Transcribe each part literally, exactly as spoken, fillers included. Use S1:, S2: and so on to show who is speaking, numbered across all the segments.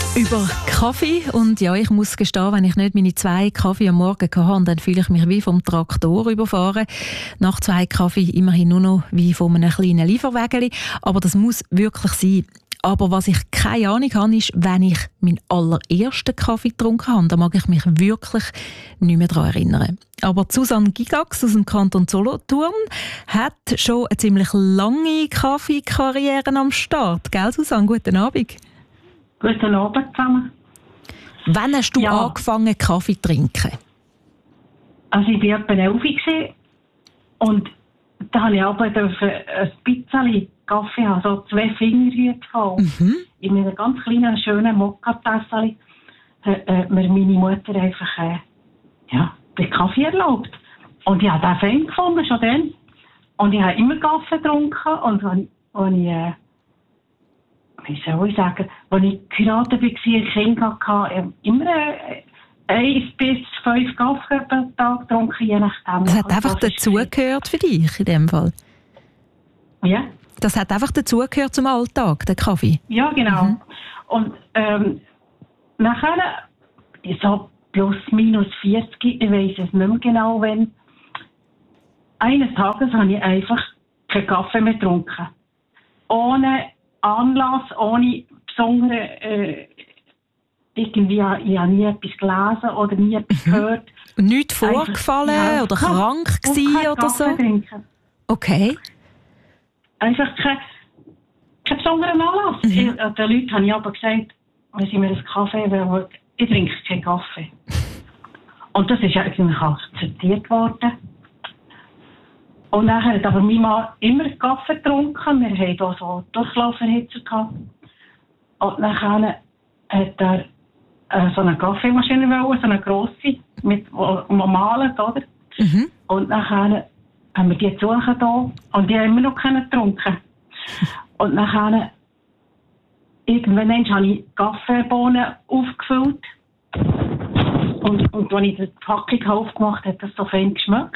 S1: Über Kaffee. Und ja, ich muss gestehen, wenn ich nicht meine zwei Kaffee am Morgen hatte, dann fühle ich mich wie vom Traktor überfahren. Nach zwei Kaffee immerhin nur noch wie von einem kleinen Lieferwägeli. Aber das muss wirklich sein. Aber was ich keine Ahnung habe, ist, wenn ich meinen allerersten Kaffee getrunken habe, da mag ich mich wirklich nicht mehr daran erinnern. Aber Susanne Gigax aus dem Kanton Solothurn hat schon eine ziemlich lange Kaffeekarriere am Start. Gell, Susanne? Guten Abend.
S2: Guten Abend zusammen.
S1: Wann hast du
S2: ja.
S1: angefangen, Kaffee zu trinken?
S2: Also ich war etwa elf und da habe ich aber ein bisschen Kaffee haben, so zwei Finger voll. Mhm. In einer ganz kleinen, schönen Mokka-Tasse hat äh, mir meine Mutter einfach äh, ja, den Kaffee erlaubt. Und ich habe den fein gefunden, schon dann. Und ich habe immer Kaffee getrunken. Und wenn, wenn ich, äh, wie soll ich sagen, als ich geheiratet war, ein Kind hatte, äh, immer äh, eins bis fünf Kaffee pro Tag getrunken, je nachdem.
S1: Das hat einfach dazugehört für dich in dem Fall?
S2: Ja.
S1: Das hat einfach dazugehört zum Alltag, der Kaffee?
S2: Ja, genau.
S1: Mhm.
S2: Und ähm, nachher, so plus minus vierzig, ich weiss es nicht mehr genau, wenn, eines Tages habe ich einfach keinen Kaffee mehr getrunken. Ohne Anlass, ohne besondere, äh, irgendwie, ich habe nie etwas gelesen oder nie etwas gehört.
S1: Und nichts vorgefallen einfach, ja, oder krank gewesen oder so?
S2: Trinken.
S1: Okay.
S2: Einfach kein, kein besonderer Anlass. Mhm. Ich, den Leuten habe ich aber gesagt, wenn sie mir einen Kaffee wollen, ich trinke keinen Kaffee. Und das ist eigentlich akzeptiert worden. Und dann hat aber mein Mann immer Kaffee getrunken. Wir hatten auch so Durchlauferhitzer gehabt. Und dann hat er äh, so eine Kaffeemaschine wollen, so eine grosse, mit, wo man malt, oder? Mhm. Und dann haben wir die gesucht hier und die haben immer noch keine getrunken. Und dann irgendwann habe ich Kaffeebohnen aufgefüllt. Und, und als ich die Packung aufgemacht habe, hat das so fein geschmeckt.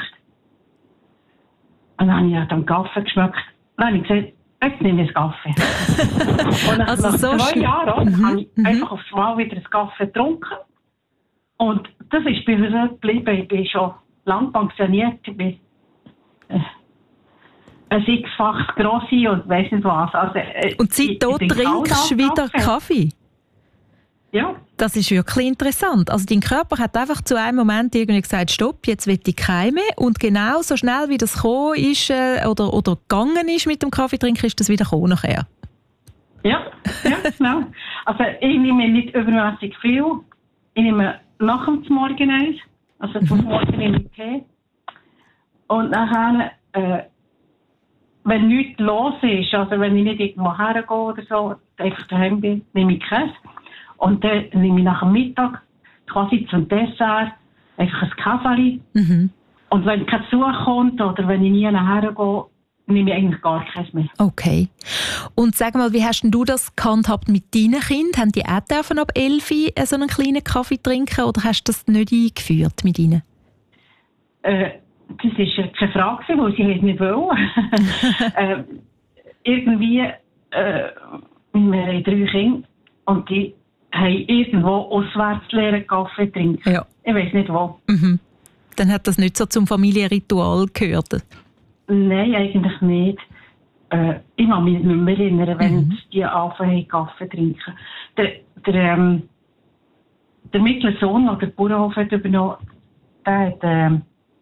S2: Und dann habe ich dann Kaffee geschmeckt. Dann habe ich gesagt, jetzt nehme ich einen Kaffee. Und nach,
S1: also
S2: nach
S1: so
S2: zwei Jahren
S1: mhm.
S2: habe ich mhm. einfach aufs Mal wieder einen Kaffee getrunken. Und das ist bei mir geblieben. Ich bin schon lang pensioniert. Ich bin ein sechsfach Grossi und weiss nicht was. Also, äh,
S1: und seitdem trinkst du wieder Kaffee? Kaffee?
S2: Ja.
S1: Das ist wirklich interessant. Also dein Körper hat einfach zu einem Moment irgendwie gesagt, stopp, jetzt will ich keinen mehr. Und genau so schnell, wie das gekommen ist äh, oder, oder gegangen ist mit dem Kaffeetrinken, ist das wieder gekommen nachher.
S2: Ja, ja, genau. Also ich nehme nicht übermäßig viel. Ich nehme nach dem Morgen eins. Also zum mhm. Morgen nehme ich Tee. Und nachher, äh, wenn nichts los ist, also wenn ich nicht irgendwo hergehe oder so, einfach daheim bin, nehme ich Käse. Und dann nehme ich nach dem Mittag quasi zum Dessert einfach ein Kaffee. Mhm. Und wenn kein Besuch kommt oder wenn ich nie nachher gehe, nehme ich eigentlich gar keins mehr.
S1: Okay. Und sag mal, wie hast denn du das gehandhabt mit deinen Kindern? Haben die auch dürfen ab elf so einen kleinen Kaffee trinken oder hast du das nicht eingeführt mit ihnen?
S2: Äh, das war keine Frage, weil sie es nicht wollen. äh, irgendwie, äh, wir haben drei Kinder und die haben irgendwo auswärts lernen Kaffee trinken. Ja. Ich weiss nicht wo.
S1: Mhm. Dann hat das nicht so zum Familienritual gehört?
S2: Nein, eigentlich nicht. Äh, ich kann mich nicht mehr erinnern, wenn mhm. die anfangen Kaffee trinken. Der, der, ähm, der mittlere Sohn, der den Bauernhof hat übernommen, der hat, ähm,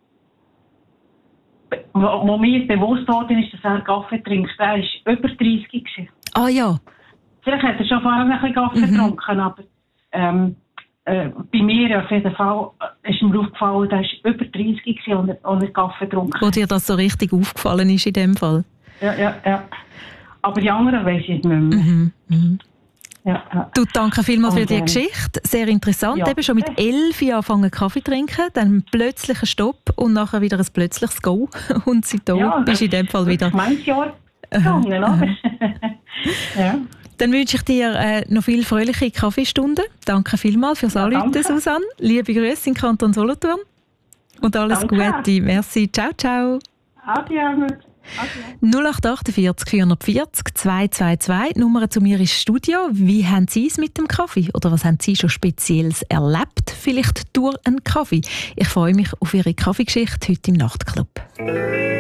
S2: wo, wo mir bewusst worden ist, dass er Kaffee trinkt, der war über dreißig gewesen.
S1: Ah ja.
S2: Vielleicht hat er schon vorher ein bisschen Kaffee mhm. getrunken, aber ähm, äh, bei mir auf jeden Fall ist mir aufgefallen, der war über dreißig und er, und er Kaffee getrunken.
S1: Wo dir das so richtig aufgefallen ist in dem Fall?
S2: Ja, ja, ja. Aber die anderen weiss ich nicht mehr. Mhm. Mhm. Ja, ja.
S1: Du, danke vielmals und, für die ähm, Geschichte. Sehr interessant.
S2: Ja,
S1: Eben schon mit elf angefangen Kaffee zu trinken, dann plötzlich ein Stopp und nachher wieder ein plötzliches Go. Und seitdem ja, bist du in dem Fall wieder...
S2: Manches Jahr gegangen, oder? Ja.
S1: Dann wünsche ich dir äh, noch viele fröhliche Kaffeestunden. Danke vielmals fürs ja, Anrufen, Susanne. Liebe Grüße in Kanton Solothurn. Und alles
S2: danke.
S1: Gute. Merci. Ciao, ciao.
S2: Adieu. Okay.
S1: null acht acht vier vier vier zig zwei zwei zwei, die Nummer zu mir ins Studio. Wie haben Sie es mit dem Kaffee? Oder was haben Sie schon Spezielles erlebt? Vielleicht durch einen Kaffee. Ich freue mich auf Ihre Kaffeegeschichte heute im Nachtclub.